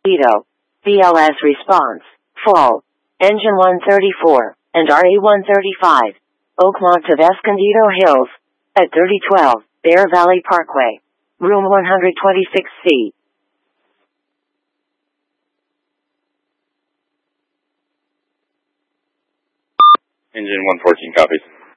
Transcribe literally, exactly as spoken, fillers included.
B L S response, full. Engine one thirty-four, and R E one thirty-five. Oakmont of Escondido Hills. At thirty twelve, Bear Valley Parkway. Room one twenty-six C. Engine one fourteen copies.